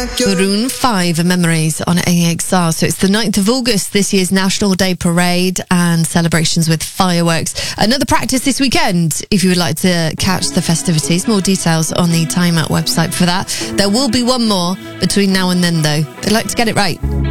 Maroon 5 Memories on AXR. So it's the 9th of August, this year's National Day Parade and celebrations with fireworks. Another practice this weekend if you would like to catch the festivities. More details on the Time Out website for that. There will be one more between now and then though. They'd like to get it right.